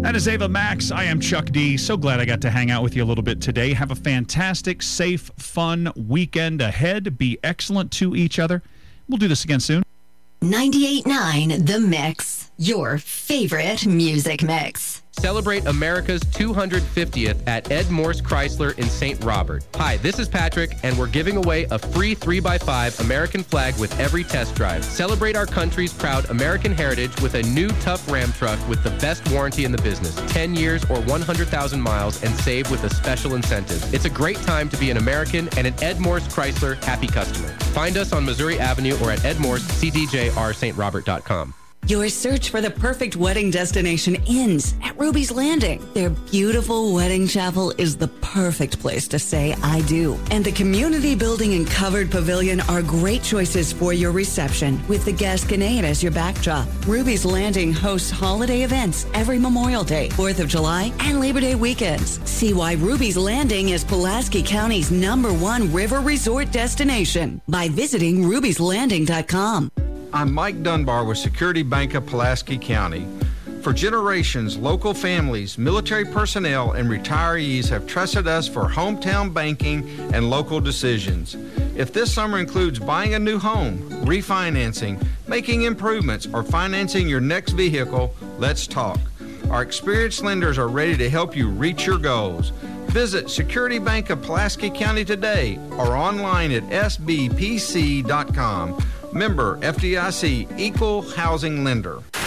That is Ava Max. I am Chuck D. So glad I got to hang out with you a little bit today. Have a fantastic, safe, fun weekend ahead. Be excellent to each other. We'll do this again soon. 98.9 The Mix, your favorite music mix. Celebrate America's 250th at Ed Morse Chrysler in St. Robert. Hi, this is Patrick, and we're giving away a free 3x5 American flag with every test drive. Celebrate our country's proud American heritage with a new tough Ram truck with the best warranty in the business, 10 years or 100,000 miles, and save with a special incentive. It's a great time to be an American and an Ed Morse Chrysler happy customer. Find us on Missouri Avenue or at edmorsecdjrstrobert.com. Your search for the perfect wedding destination ends at Ruby's Landing. Their beautiful wedding chapel is the perfect place to say I do. And the community building and covered pavilion are great choices for your reception with the Gasconade as your backdrop. Ruby's Landing hosts holiday events every Memorial Day, 4th of July, and Labor Day weekends. See why Ruby's Landing is Pulaski County's #1 river resort destination by visiting rubyslanding.com. I'm Mike Dunbar with Security Bank of Pulaski County. For generations, local families, military personnel, and retirees have trusted us for hometown banking and local decisions. If this summer includes buying a new home, refinancing, making improvements, or financing your next vehicle, let's talk. Our experienced lenders are ready to help you reach your goals. Visit Security Bank of Pulaski County today or online at sbpc.com. Member FDIC, Equal Housing Lender.